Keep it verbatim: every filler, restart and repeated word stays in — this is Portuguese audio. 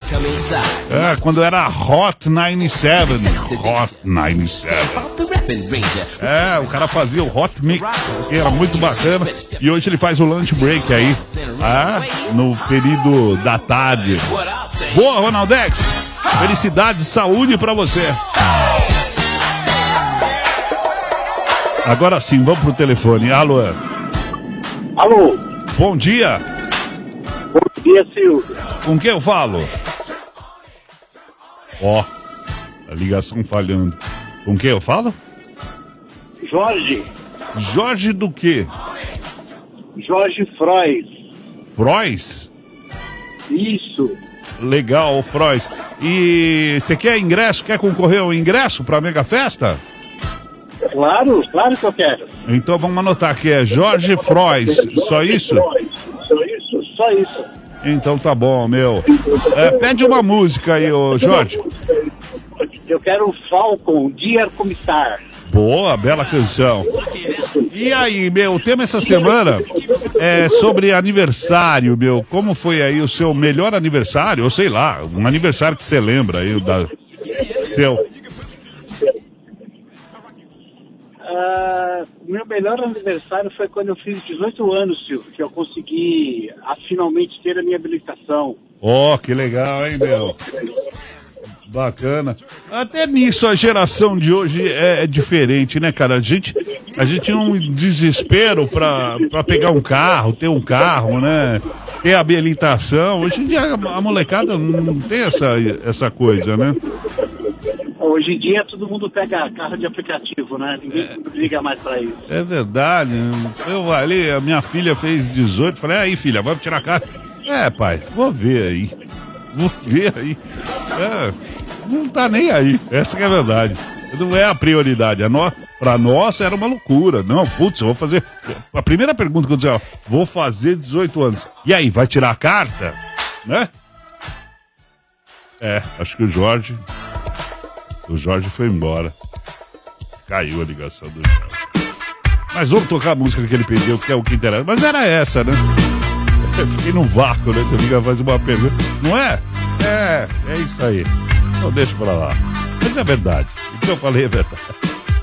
É, quando era Hot noventa e sete. Hot noventa e sete. É, o cara fazia o Hot Mix, que era muito bacana. E hoje ele faz o lunch break aí, ah, no período da tarde. Boa, Ronaldex. Felicidade e saúde pra você. Agora sim, vamos pro telefone. Alô? Alô? Bom dia. Bom dia, Silvio. Com quem eu falo? Ó, a ligação falhando. Com quem eu falo? Jorge. Jorge do quê? Jorge Frois. Frois? Isso. Legal, Frois. E você quer ingresso? Quer concorrer ao ingresso pra Mega Festa? Claro, claro que eu quero. Então vamos anotar que é Jorge Frois. Só isso? Só isso, só isso. Então tá bom, meu. É, pede uma música aí, ô Jorge. Eu quero o Falcon, Dear Commissar. Boa, bela canção. E aí, meu, o tema essa semana é sobre aniversário, meu. Como foi aí o seu melhor aniversário? Ou sei lá, um aniversário que você lembra aí, o da seu. Uh, meu melhor aniversário foi quando eu fiz dezoito anos, Silvio, que eu consegui a, finalmente ter a minha habilitação. Ó, oh, que legal, hein, meu? Bacana. Até nisso a geração de hoje é, é diferente, né, cara? A gente, a gente tinha um desespero pra, pra pegar um carro, ter um carro, né? Ter habilitação. Hoje em dia a molecada não tem essa, essa coisa, né? Hoje em dia todo mundo pega carro de aplicativo, né? Ninguém é, liga mais pra isso. É verdade. Eu ali, a minha filha fez dezoito, falei, aí filha, vamos tirar a carta? É, pai, vou ver aí. Vou ver aí. É, não tá nem aí. Essa que é a verdade. Não é a prioridade. A no... Pra nós era uma loucura. Não, putz, eu vou fazer... A primeira pergunta que eu dizia, ó, vou fazer dezoito anos. E aí, vai tirar a carta? Né? É, acho que o Jorge... O Jorge foi embora. Caiu a ligação do Jorge. Mas vamos tocar a música que ele pediu, que é o que interessa. Mas era essa, né? Eu fiquei no vácuo, né? Você fica fazendo uma pergunta. Não é? É, é isso aí. Então deixa pra lá. Mas é verdade. O que eu falei é verdade.